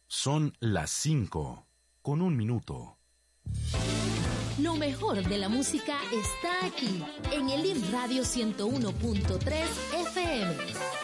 Son las 5:01. Lo mejor de la música está aquí, en el IM Radio 101.3 FM.